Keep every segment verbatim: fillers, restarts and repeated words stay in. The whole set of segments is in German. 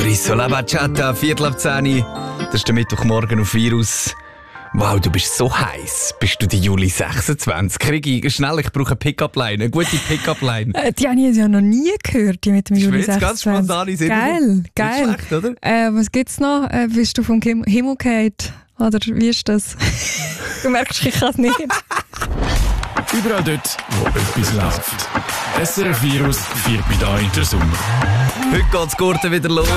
Risso, la Bachata, Viertel ab zehn. Das ist der Mittwochmorgen auf Virus. Wow, du bist so heiß. Bist du die Juli sechsundzwanzig? Krieg ich schnell, ich brauche eine Pickup-Line, eine gute Pickup-Line. Äh, die habe ich ja noch nie gehört, die mit dem Juli sechsundzwanzig. Ganz spontan sind. Geil, geil. Nicht schlecht, oder? Äh, was gibt's noch? Äh, bist du vom Him- Himmel gefallen? Oder wie ist das? Du merkst, ich kann es nicht. Überall dort, wo etwas läuft. S R F Virus feiert mit euch den Sommer. Heute geht's Gurten wieder los.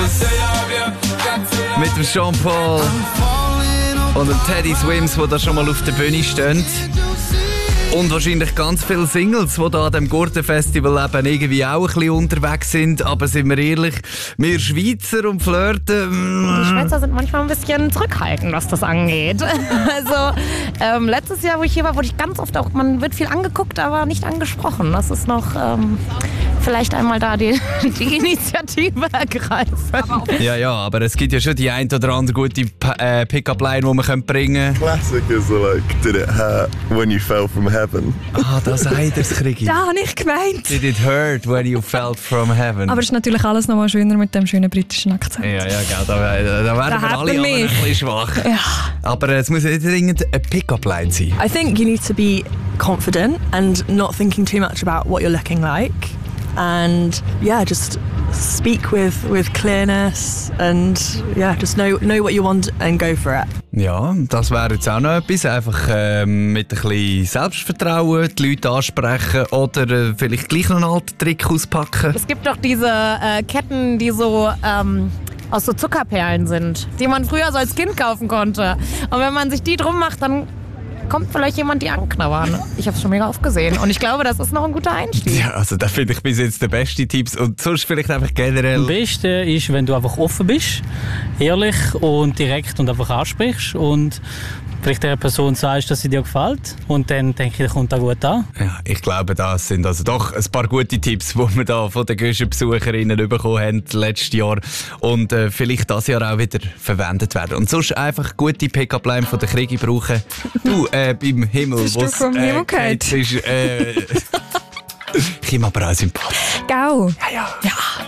Mit dem Jean-Paul und dem Teddy Swims, die da schon mal auf der Bühne stehen. Und wahrscheinlich ganz viele Singles, die da an dem Gurten-Festival eben irgendwie auch ein bisschen unterwegs sind. Aber sind wir ehrlich, wir Schweizer und Flirten... Die Schweizer sind manchmal ein bisschen zurückhaltend, was das angeht. Also ähm, letztes Jahr, wo ich hier war, wurde ich ganz oft auch, man wird viel angeguckt, aber nicht angesprochen. Das ist noch ähm, vielleicht einmal da die, die Initiative ergreifen. Ja, ja, aber es gibt ja schon die ein oder andere gute P- äh, Pick-up-Line, die man bringen könnte. Classic is like, did it hurt when you fell from heaven? Ah, das sagt er, Krigi. Da habe ich gemeint. Did it hurt when you fell from heaven? Aber es ist natürlich alles noch mal schöner mit dem schönen britischen Akzent. Ja, ja, gell, da, da, da werden Da wir hat alle er aber ein mich. bisschen schwach. Ja. Aber es muss nicht dringend eine Pick-up-Line sein. I think you need to be confident and not thinking too much about what you're looking like. And yeah, just speak with, with clearness and yeah, just know, know what you want and go for it. Ja, das wäre jetzt auch noch etwas. Einfach ähm, mit ein bisschen Selbstvertrauen die Leute ansprechen oder äh, vielleicht gleich noch einen alten Trick auspacken. Es gibt doch diese äh, Ketten, die so ähm, aus so Zuckerperlen sind, die man früher so als Kind kaufen konnte. Und wenn man sich die drum macht, dann kommt vielleicht jemand die anknabbern. Ich habe es schon mega oft gesehen und ich glaube, das ist noch ein guter Einstieg. Ja, also da finde ich bis jetzt der beste Tipps und sonst vielleicht einfach generell... Am besten ist, wenn du einfach offen bist, ehrlich und direkt und einfach ansprichst und vielleicht der Person sagst, dass sie dir gefällt und dann denke ich, das kommt auch gut an. Ja, ich glaube, das sind also doch ein paar gute Tipps, die wir da von den Göschen-Besucherinnen bekommen haben letztes Jahr und äh, vielleicht das Jahr auch wieder verwendet werden. Und sonst einfach gute Pick-up-Line von der Kriegi brauchen. Du, äh, beim Himmel, Bist du wo's, vom Himmel gefallen? ist, äh, Kim aber auch sympathisch. Gau. Ja, ja. Ja.